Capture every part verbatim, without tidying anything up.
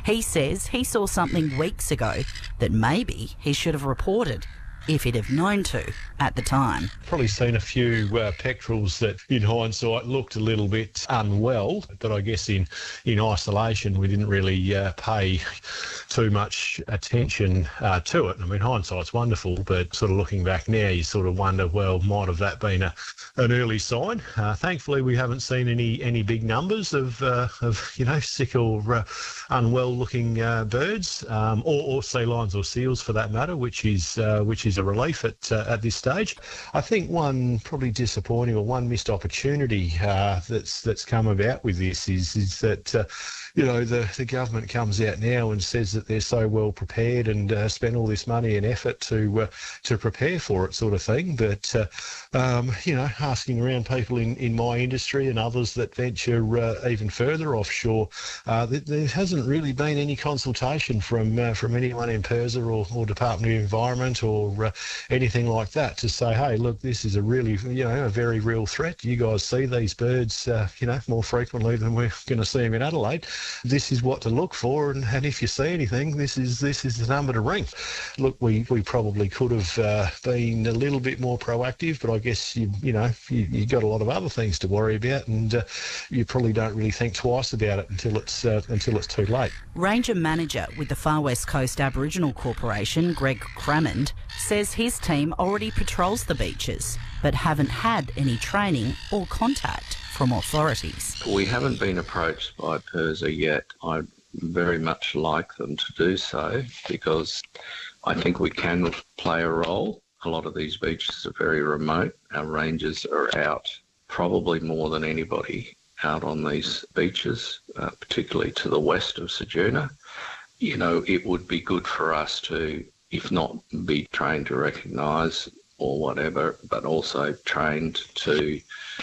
He says he saw something weeks ago that maybe he should have reported if he'd have known to at the time. Probably seen a few uh, petrels that in hindsight looked a little bit unwell, but I guess in, in isolation we didn't really uh, pay too much attention uh, to it. I mean, hindsight's wonderful, but sort of looking back now you sort of wonder, well, might have that been a, an early sign? Uh, thankfully we haven't seen any, any big numbers of, uh, of you know, sick or uh, unwell looking uh, birds, um, or, or sea lions or seals for that matter, which is, uh, which is is a relief at uh, at this stage. I think one probably disappointing or one missed opportunity uh, that's that's come about with this is is that uh, you know the the government comes out now and says that they're so well prepared and uh, spend all this money and effort to uh, to prepare for it, sort of thing. But uh, um, you know, asking around people in, in my industry and others that venture uh, even further offshore, uh, th- there hasn't really been any consultation from uh, from anyone in PIRSA or, or Department of Environment or Uh, anything like that to say, hey, look, this is a really, you know, a very real threat. You guys see these birds, uh, you know, more frequently than we're going to see them in Adelaide. This is what to look for, and, and if you see anything, this is this is the number to ring. Look, we, we probably could have uh, been a little bit more proactive, but I guess you you know you you got a lot of other things to worry about, and uh, you probably don't really think twice about it until it's uh, until it's too late. Ranger Manager with the Far West Coast Aboriginal Corporation, Greg Crammond, says his team already patrols the beaches but haven't had any training or contact from authorities. We haven't been approached by PIRSA yet. I'd very much like them to do so because I think we can play a role. A lot of these beaches are very remote. Our rangers are out probably more than anybody out on these beaches, uh, particularly to the west of Ceduna. You know, it would be good for us to, if not be trained to recognise or whatever, but also trained to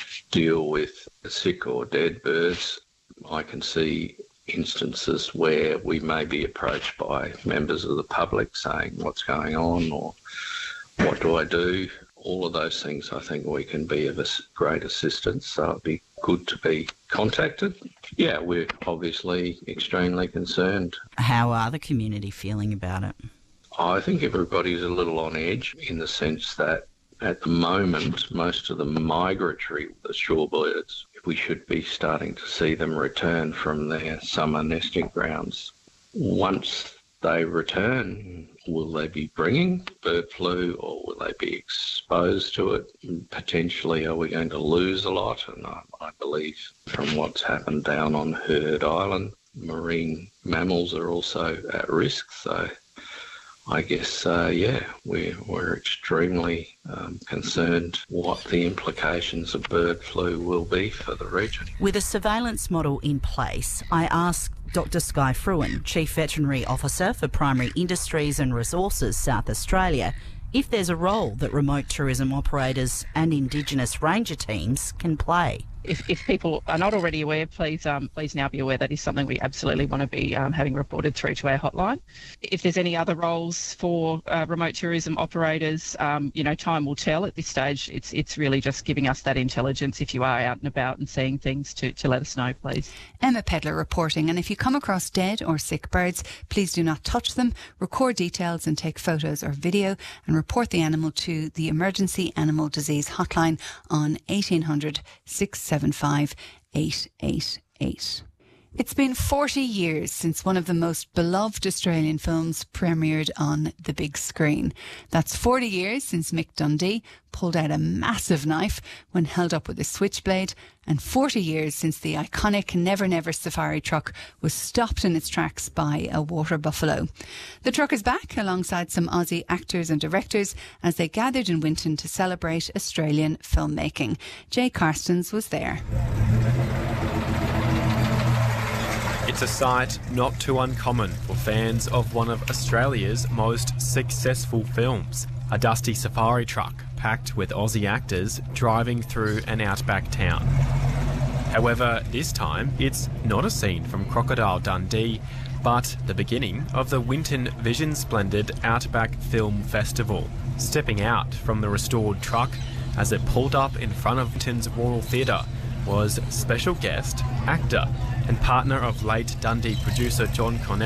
deal with sick or dead birds. I can see instances where we may be approached by members of the public saying, what's going on, or what do I do? All of those things I think we can be of a great assistance, so it'd be good to be contacted. Yeah, we're obviously extremely concerned. How are the community feeling about it? I think everybody's a little on edge in the sense that at the moment, most of the migratory, the shorebirds, we should be starting to see them return from their summer nesting grounds. Once they return, will they be bringing bird flu or will they be exposed to it? Potentially, are we going to lose a lot? And I, I believe from what's happened down on Heard Island, marine mammals are also at risk. So I guess, uh, yeah, we're, we're extremely um, concerned what the implications of bird flu will be for the region. With a surveillance model in place, I asked Doctor Skye Fruin, Chief Veterinary Officer for Primary Industries and Resources South Australia, if there's a role that remote tourism operators and Indigenous ranger teams can play. If, if people are not already aware, please um, please now be aware that is something we absolutely want to be um, having reported through to our hotline. If there's any other roles for uh, remote tourism operators, um, you know, time will tell. At this stage, it's it's really just giving us that intelligence. If you are out and about and seeing things, to, to let us know, please. Emma Pedler reporting. And if you come across dead or sick birds, please do not touch them. Record details and take photos or video, and report the animal to the Emergency Animal Disease Hotline on eighteen hundred, six seven five, eight eight eight. It's been forty years since one of the most beloved Australian films premiered on the big screen. That's forty years since Mick Dundee pulled out a massive knife when held up with a switchblade, and forty years since the iconic Never Never safari truck was stopped in its tracks by a water buffalo. The truck is back alongside some Aussie actors and directors as they gathered in Winton to celebrate Australian filmmaking. Jay Carstens was there. It's a sight not too uncommon for fans of one of Australia's most successful films. A dusty safari truck packed with Aussie actors driving through an outback town. However, this time it's not a scene from Crocodile Dundee, but the beginning of the Winton Vision Splendid Outback Film Festival. Stepping out from the restored truck as it pulled up in front of Winton's Royal Theatre was special guest, actor and partner of late Dundee producer John Connell.